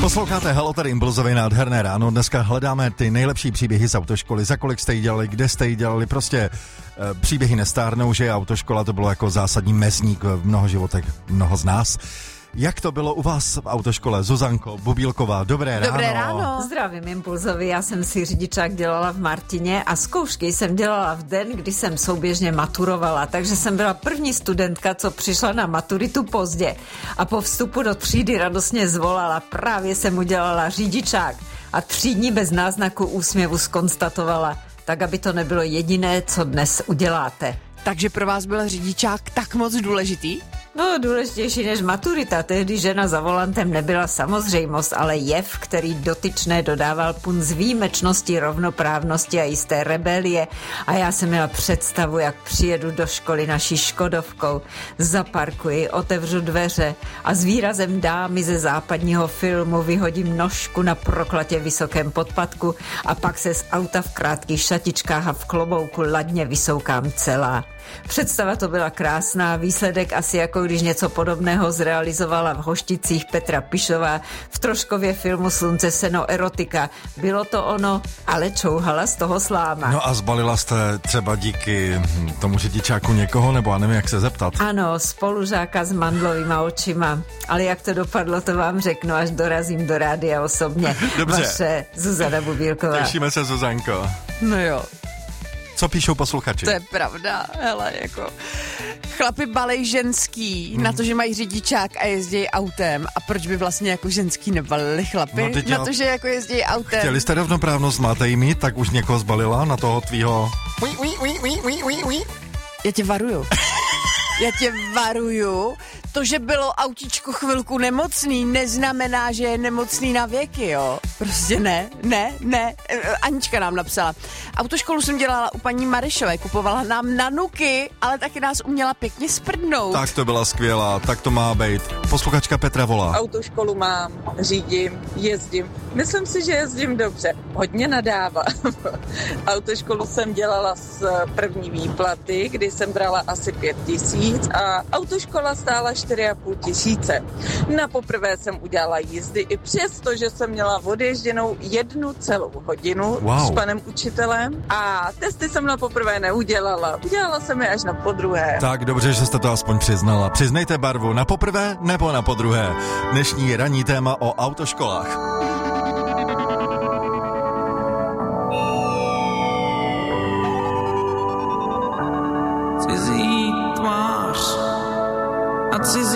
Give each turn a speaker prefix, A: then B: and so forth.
A: Posloucháte Halo, tady Impulzový nádherné ráno. Dneska hledáme ty nejlepší příběhy z autoškoly. Za kolik jste ji dělali, kde jste ji dělali, prostě příběhy nestárnou, že autoškola to bylo jako zásadní mezník v mnoho životech, mnoho z nás. Jak to bylo u vás v autoškole? Zuzanko Bubílková, dobré ráno.
B: Dobré ráno.
C: Zdravím Impulzovi, já jsem si řidičák dělala v Martině a zkoušky jsem dělala v den, kdy jsem souběžně maturovala, takže jsem byla první studentka, co přišla na maturitu pozdě a po vstupu do třídy radostně zvolala, právě jsem udělala řidičák a 3 dní bez náznaku úsměvu zkonstatovala, tak aby to nebylo jediné, co dnes uděláte.
B: Takže pro vás byl řidičák tak moc důležitý?
C: No, důležitější než maturita. Tehdy žena za volantem nebyla samozřejmost, ale jev, který dotyčné dodával punc výjimečnosti, rovnoprávnosti a jisté rebelie. A já jsem měla představu, jak přijedu do školy naší škodovkou, zaparkuji, otevřu dveře a s výrazem dámy ze západního filmu vyhodím nožku na proklatě vysokém podpatku a pak se z auta v krátkých šatičkách a v klobouku ladně vysoukám celá. Představa to byla krásná, výsledek asi jako když něco podobného zrealizovala v Hošticích Petra Pišová v Troškově filmu Slunce, seno, erotika. Bylo to ono, ale čouhala z toho sláma.
A: No a zbalila jste třeba díky tomu řidičáku někoho, nebo já nevím, jak se zeptat.
C: Ano, spolužáka s mandlovýma očima, ale jak to dopadlo, to vám řeknu, až dorazím do rádia osobně.
A: Dobře.
C: Vaše Zuzana Bubílková.
A: Těšíme se, Zuzanko.
B: No jo.
A: Co píšou posluchači?
B: To je pravda, hele, jako chlapi balej ženský na to, že mají řidičák a jezdí autem a proč by vlastně jako ženský nebalili chlapy na to, že jako jezdí autem.
A: Chtěli jste rovnoprávnost, máte ji mít, tak už někoho zbalila na toho tvýho...
B: Já tě varuju. To, že bylo autíčko chvilku nemocný, neznamená, že je nemocný na věky, jo. Prostě ne. Anička nám napsala. Autoškolu jsem dělala u paní Marišové, kupovala nám nanuky, ale taky nás uměla pěkně sprdnout.
A: Tak to byla skvělá, tak to má být. Posluchačka Petra volá.
D: Autoškolu mám, řídím, jezdím. Myslím si, že jezdím dobře. Hodně nadávám. Autoškolu jsem dělala z první výplaty, kdy jsem brala asi 5 000 a autoškola stála 4 500. Na poprvé jsem udělala jízdy i přesto, že jsem měla odježděnou 1 celou hodinu s panem učitelem a testy jsem na poprvé neudělala. Udělala jsem je až na podruhé.
A: Tak dobře, že jste to aspoň přiznala. Přiznejte barvu, na poprvé nebo na podruhé. Dnešní ranní téma o autoškolách.
E: Cizí tvář a cizí